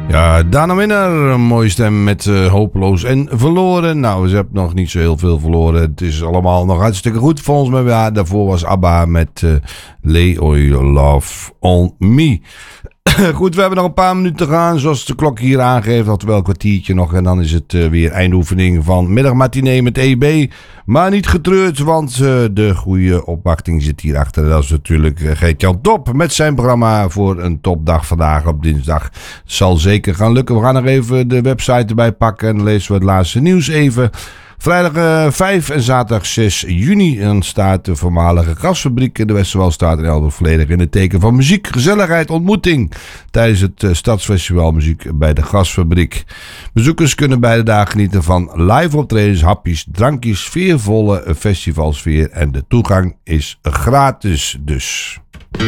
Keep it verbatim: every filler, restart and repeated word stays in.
Ja, Dana Winner, een mooie stem met uh, Hopeloos en Verloren. Nou, ze hebben nog niet zo heel veel verloren. Het is allemaal nog hartstikke goed volgens mij. Ja, daarvoor was ABBA met uh, Lay All Your Love On Me. Goed, we hebben nog een paar minuten te gaan. Zoals de klok hier aangeeft, had wel een kwartiertje nog. En dan is het uh, weer eindoefening van Middagmatinee met E B. Maar niet getreurd, want uh, de goede opwachting zit hierachter. Dat is natuurlijk uh, Geert-Jan Top met zijn programma voor een topdag vandaag op dinsdag. Zal zeker gaan lukken. We gaan nog even de website erbij pakken en dan lezen we het laatste nieuws even. Vrijdag uh, vijf en zaterdag zes juni dan staat de voormalige gasfabriek in de Westerwalstraat in Elburg volledig in het teken van muziek, gezelligheid, ontmoeting tijdens het uh, Stadsfestival Muziek bij de Gasfabriek. Bezoekers kunnen beide dagen genieten van live optredens, hapjes, drankjes, sfeervolle festivalsfeer en de toegang is gratis dus.